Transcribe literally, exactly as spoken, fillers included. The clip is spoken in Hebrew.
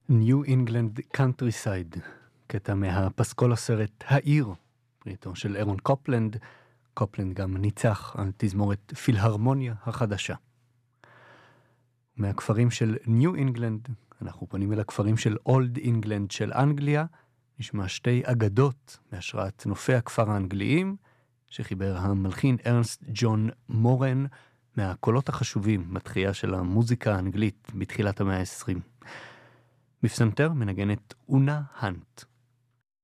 New England Countryside, קטע מהפסקול הסרט העיר, פריטו של אירון קופלנד. קופלנד גם ניצח על תזמורת פילהרמוניה החדשה. מהכפרים של ניו אינגלנד, אנחנו פונים אל הכפרים של אולד אינגלנד של אנגליה, נשמע שתי אגדות מהשראת נופי הכפר האנגליים, שחיבר המלחין ארנסט ג'ון מורן, מהקולות החשובים בתחייה של המוזיקה האנגלית בתחילת המאה ה-עשרים. בפסנתר מנגנת אונה הנט.